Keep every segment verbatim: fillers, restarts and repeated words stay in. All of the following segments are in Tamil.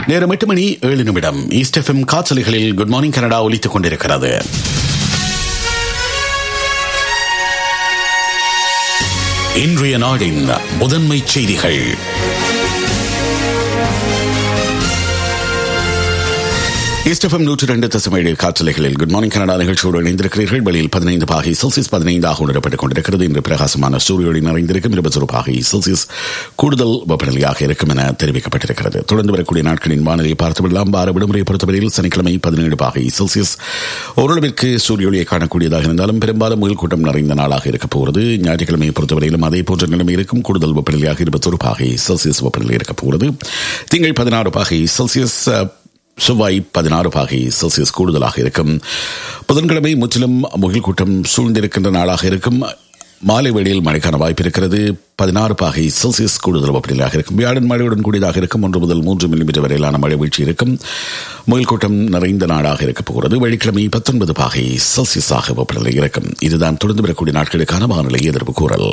நேரம் எட்டு மணி ஏழு நிமிடம். ஈஸ்ட் எஃப்எம் காற்றலைகளில் குட் மார்னிங் கனடா ஒலித்துக் கொண்டிருக்கிறது. இன்றைய நாடின் முதன்மை செய்திகள். ஈஸ்ட் எஃப்எம் நூற்றி ரெண்டு தசம் ஏழு காற்றலைகளில் குட் மார்னிங் கனடா நிகழ்ச்சியோடு இணைந்திருக்கிறீர்கள். வெளியில் பதினைந்து பாகை செல்சியஸ் பதினைந்தாக உணரப்பட்டுக் கொண்டிருக்கிறது. இன்று பிரகாசமான சூரியொளி நிறைந்திருக்கும். இருபத்தொரு பாகை செல்சியஸ் கூடுதல் வெப்பநிலையாக இருக்கும் என தெரிவிக்கப்பட்டிருக்கிறது. தொடர்ந்து வரக்கூடிய நாட்களின் வானிலையை பார்த்துவிடலாம். வார விடுமுறையை பொறுத்தவரையில் சனிக்கிழமை பதினேழு பாகை செல்சியஸ் ஓரளவிற்கு சூரியொளியை காணக்கூடியதாக இருந்தாலும் பெரும்பாலும் முயல் கூட்டம் நிறைந்த நாளாக இருக்கப் போகிறது. ஞாயிற்றுக்கிழமையை பொறுத்தவரையிலும் அதே போன்ற நிலைமை இருக்கும். கூடுதல் வெப்பநிலையாக இருபத்தொரு பாகை செல்சியஸ் வெப்பநிலை இருக்கப் போகிறது. திங்கள் பதினாறு பாகை செல்சியஸ், செவ்வாய் பதினாறு பாகை செல்சியஸ் கூடுதலாக இருக்கும். புதன்கிழமை முற்றிலும் முகில் கூட்டம் சூழ்ந்திருக்கின்ற நாளாக இருக்கும். மாலை வேளையில் மழைக்கான வாய்ப்பு இருக்கிறது. பதினாறு பாகை செல்சியஸ் கூடுதல் வெப்பநிலையாக இருக்கும். வியாழன் மழையுடன் கூடியதாக இருக்கும். ஒன்று முதல் மூன்று மில்லிமீட்டர் வரையிலான மழை வீழ்ச்சி இருக்கும். முகில் கூட்டம் நிறைந்த நாளாக இருக்கப் போகிறது. வெள்ளிக்கிழமை பத்தொன்பது பாகை செல்சியஸாக வெப்பநிலை இருக்கும். இதுதான் தொடர்ந்து வரக்கூடிய நாட்களுக்கான வானிலை எதிர்ப்பு கூறல்.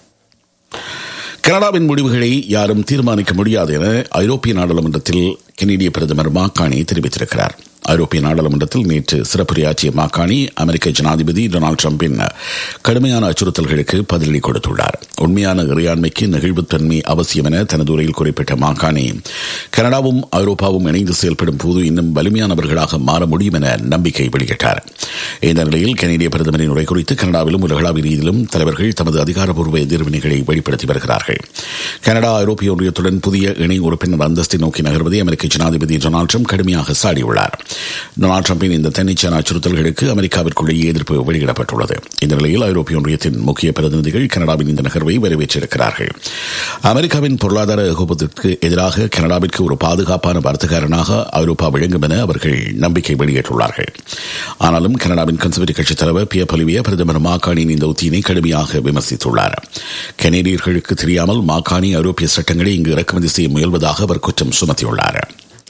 கனடாவின் முடிவுகளை யாரும் தீர்மானிக்க முடியாது என ஐரோப்பிய நாடாளுமன்றத்தில் கெனடிய பிரதமர் மாக்கானி தெரிவித்திருக்கிறார். ஐரோப்பிய நாடாளுமன்றத்தில் நேற்று சிறப்புரையாற்றிய மாக்கானி அமெரிக்க ஜனாதிபதி டொனால்டு டிரம்பின் கடுமையான அச்சுறுத்தல்களுக்கு பதிலடி கொடுத்துள்ளார். உண்மையான இறையாண்மைக்கு நெகிழ்வுத்தன்மை அவசியம் என தனது உரையில் குறிப்பிட்ட மாக்கானி, கனடாவும் ஐரோப்பாவும் இணைந்து செயல்படும் போது இன்னும் வலிமையானவர்களாக மாற முடியும் என நம்பிக்கை வெளியிட்டார். இந்த நிலையில் கெனடிய பிரதமரின் உரை குறித்து கனடாவிலும் உலகளாவிய ரீதியிலும் தலைவர்கள் தமது அதிகாரப்பூர்வ எதிர்வினைகளை வெளிப்படுத்தி வருகிறார்கள். கனடா ஐரோப்பிய ஒன்றியத்துடன் புதிய இணை உறுப்பினர் அந்தஸ்தை நோக்கி நகர்வதை அமெரிக்க ஜனாதிபதி டொனால்டு டிரம்ப் கடுமையாக சாடியுள்ளார். டொனால்டு டிரம்பின் இந்த தன்னிச்சையான அச்சுறுத்தல்களுக்கு அமெரிக்காவிற்குள்ளேயே எதிர்ப்பு வெளியிடப்பட்டுள்ளது. இந்த நிலையில் ஐரோப்பிய ஒன்றியத்தின் முக்கிய பிரதிநிதிகள் கனடாவின் இந்த நகர்வை வரவேற்றிருக்கிறார்கள். அமெரிக்காவின் பொருளாதார ஏகோபத்திற்கு எதிராக கனடாவிற்கு ஒரு பாதுகாப்பான வர்த்தகரனாக ஐரோப்பா விளங்கும் என அவர்கள் நம்பிக்கை வெளியிட்டுள்ளார்கள். ஆனாலும் கனடாவின் கன்சர்வேட்டிவ் கட்சித் தலைவர் பியர் பொலிவியே பிரதமர் மாக்கானியின் இந்த உத்தியினை கடுமையாக விமர்சித்துள்ளார். கனேடியர்களுக்கு தெரியாமல் மாக்கானி ஐரோப்பிய சட்டங்களை இங்கு இறக்குமதி செய்ய முயல்வதாக அவர் குற்றம் சுமத்தியுள்ளார்.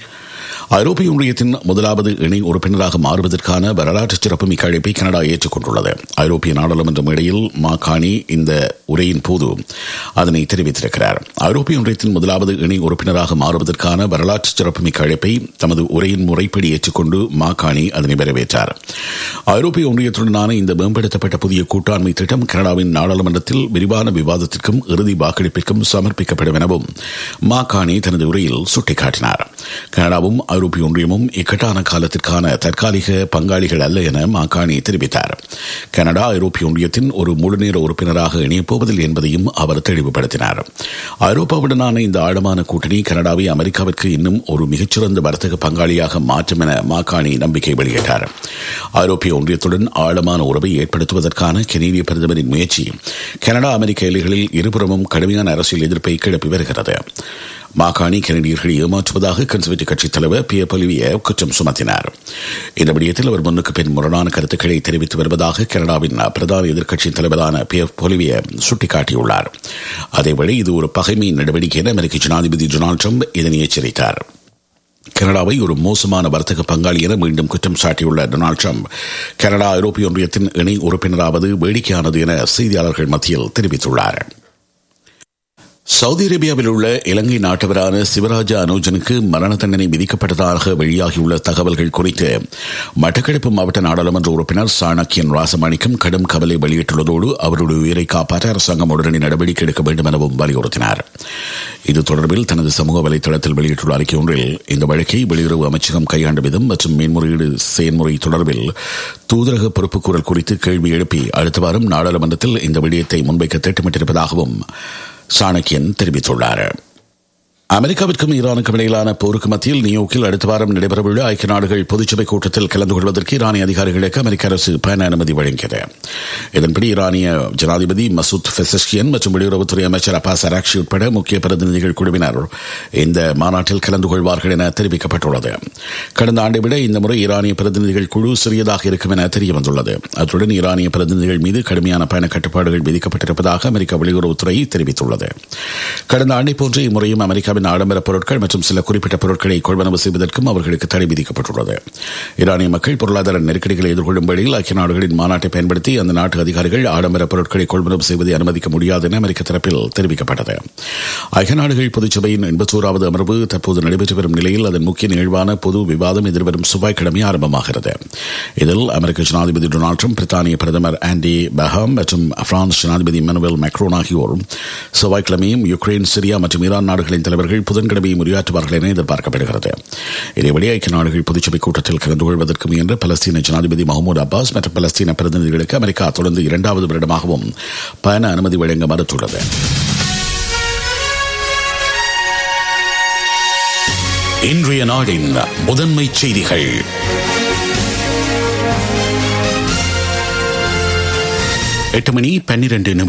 ஐரோப்பிய ஒன்றியத்தின் முதலாவது இணை உறுப்பினராக மாறுவதற்கான வரலாற்று சிறப்புமிக்க அழைப்பை கனடா ஏற்றுக்கொண்டுள்ளது. ஐரோப்பிய நாடாளுமன்ற மேடையில் மாக்கானி இந்த உரையின் போது அதனை தெரிவித்திருக்கிறார். ஐரோப்பிய ஒன்றியத்தின் முதலாவது இணை உறுப்பினராக மாறுவதற்கான வரலாற்று சிறப்புமிக்க அழைப்பை தமது உரையின் முறைப்படி ஏற்றுக்கொண்டு மாக்கானி அதனை வரவேற்றார். ஐரோப்பிய ஒன்றியத்துடனான இந்த மேம்படுத்தப்பட்ட புதிய கூட்டாண்மை திட்டம் கனடாவின் நாடாளுமன்றத்தில் விரிவான விவாதத்திற்கும் இறுதி வாக்கெடுப்பிற்கும் சமர்ப்பிக்கப்படும் எனவும் மாக்கானி தனது உரையில் சுட்டிக்காட்டினார். கனடாவும் ஐரோப்பிய ஒன்றியமும் இக்கட்டான காலத்திற்கான தற்காலிக பங்காளிகள் அல்ல என மாக்கானி தெரிவித்தார். கனடா ஐரோப்பிய ஒன்றியத்தின் ஒரு முழுநேர உறுப்பினராக இணையப்போவதில்லை என்பதையும் அவர் தெளிவுபடுத்தினார். ஐரோப்பாவுடனான இந்த ஆழமான கூட்டணி கனடாவை அமெரிக்காவிற்கு இன்னும் ஒரு மிகச்சிறந்த வர்த்தக பங்காளியாக மாற்றும் என மாக்கானி நம்பிக்கை வெளியிட்டார். ஐரோப்பிய ஒன்றியத்துடன் ஆழமான உறவை ஏற்படுத்துவதற்கான கெனடிய பிரதமரின் முயற்சி கனடா அமெரிக்க எல்லைகளில் இருபுறமும் கடுமையான அரசியல் எதிர்ப்பை கிளப்பி வருகிறது. மாக்கானி கெனடியர்களை ஏமாற்றுவதாக கன்சர்வேட்டிவ் கட்சித் தலைவர் பியர் பொலிவியே குற்றம் சுமத்தினார். இந்த விடயத்தில் அவர் முன்னுக்கு பின் முரணான கருத்துக்களை தெரிவித்து வருவதாக கனடாவின் பிரதான எதிர்க்கட்சியின் தலைவரான பியர் பொலிவியே சுட்டிக்காட்டியுள்ளார். அதேவேளை இது ஒரு பகைமை நடவடிக்கை என அமெரிக்க ஜனாதிபதி டொனால்டு டிரம்ப் இதனை எச்சரித்தார். கனடாவை ஒரு மோசமான வர்த்தக பங்காளி என மீண்டும் குற்றம் சாட்டியுள்ள டொனால்டு டிரம்ப் கனடா ஐரோப்பிய ஒன்றியத்தின் இணை உறுப்பினராவது வேடிக்கையானது என செய்தியாளர்கள் மத்தியில் தெரிவித்துள்ளார். சவுதி அரேபியாவில் உள்ள இலங்கை நாட்டவரான சிவராஜா அனுஜனுக்கு மரண தண்டனை விதிக்கப்பட்டதாக வெளியாகியுள்ள தகவல்கள் குறித்து மட்டக்களப்பு மாவட்ட நாடாளுமன்ற உறுப்பினர் சாணக்கியன் ராசமாணிக்கம் கடும் கவலை வெளியிட்டுள்ளதோடு அவருடைய உயிரை காப்பாற்ற அரசாங்கம் உடனடி நடவடிக்கை எடுக்க வேண்டும் எனவும் வலியுறுத்தினார். இது தொடர்பில் தனது சமூக வலைதளத்தில் வெளியிட்டுள்ள அறிக்கை ஒன்றில் இந்த வழக்கை வெளியுறவு அமைச்சகம் கையாண்ட விதம் மற்றும் மேன்முறையீடு செயல்முறை தொடர்பில் தூதரக பொறுப்புக்கூறல் குறித்து கேள்வி எழுப்பி அடுத்த வாரம் நாடாளுமன்றத்தில் இந்த விடயத்தை முன்வைக்க திட்டமிட்டிருப்பதாகவும் சாணக்கியன் தெரிவித்துள்ளார். அமெரிக்காவிற்கும் ஈரானுக்கும் இடையிலான போருக்கு மத்தியில் நியூயோர்க்கில் அடுத்த வாரம் நடைபெறவுள்ள ஐக்கிய நாடுகள் பொதுச்சபை கூட்டத்தில் கலந்து கொள்வதற்கு ஈரானிய அதிகாரிகளுக்கு அமெரிக்க அரசு பயண அனுமதி வழங்கியது. இதன்படி ஈரானிய ஜனாதிபதி மசூத் பெசஷ்கியன் மற்றும் வெளியுறவுத்துறை அமைச்சர் அப்பாஸ் அராக்ஷி உட்பட முக்கிய பிரதிநிதிகள் குழுவினர் இந்த மாநாட்டில் கலந்து கொள்வார்கள் என தெரிவிக்கப்பட்டுள்ளது. கடந்த ஆண்டை விட இந்த முறை ஈரானிய பிரதிநிதிகள் குழு சிறியதாக இருக்கும் என தெரியவந்துள்ளது. அத்துடன் ஈரானிய பிரதிநிதிகள் மீது கடுமையான பயண கட்டுப்பாடுகள் விதிக்கப்பட்டிருப்பதாக அமெரிக்க வெளியுறவுத்துறை தெரிவித்துள்ளது. கடந்த ஆண்டை போன்று இம்முறையும் அமெரிக்காவின் அமெரிக்காவின் ஆடம்பர பொருட்கள் மற்றும் சில குறிப்பிட்ட பொருட்களை கொள்வனவு செய்வதற்கும் அவர்களுக்கு தடை விதிக்கப்பட்டுள்ளது. ஈரானிய மக்கள் பொருளாதார நெருக்கடிகளை எதிர்கொள்ளும் வேளையில் ஐக்கிய நாடுகளின் மாநாட்டை பயன்படுத்தி அந்த நாட்டு அதிகாரிகள் ஆடம்பர பொருட்களை கொள்வனவு செய்வதை அனுமதிக்க முடியாது என அமெரிக்க தரப்பில் தெரிவிக்கப்பட்டது. ஐக்கிய நாடுகள் பொதுச்சபையின் எண்பத்தி ஓராவது அமர்வு தற்போது நடைபெற்று வரும் நிலையில் அதன் முக்கிய நிகழ்வான பொது விவாதம் எதிர்வரும் செவ்வாய்க்கிழமை ஆரம்பமாகிறது. இதில் அமெரிக்க ஜனாதிபதி டொனால்ட் ட்ரம்ப், பிரித்தானிய பிரதமர் ஆண்டி பஹாம் மற்றும் பிரான்ஸ் ஜனாதிபதி இமானுவேல் மேக்ரோன் ஆகியோர் செவ்வாய்க்கிழமையும் யுக்ரைன், சிரியா மற்றும் ஈரான் நாடுகளின் தலைவர்கள் புதன்கிழமையும் உரையாற்றுவார்கள் என எதிர்பார்க்கப்படுகிறது. இதேபடி ஐக்கிய நாடுகள் பொதுச்சபை கூட்டத்தில் கலந்து கொள்வதற்கு முயன்ற பலஸ்தீன ஜனாதிபதி மஹ்மூத் அப்பாஸ் மற்றும் பலஸ்தீன பிரதிநிதிகளுக்கு அமெரிக்கா தொடர்ந்து இரண்டாவது வருடமாகவும் பயண அனுமதி வழங்க மறுத்துள்ளது. இன்றைய நாடின் முதன்மை செய்திகள். எட்டு மணி பன்னிரண்டு நிமிடம்.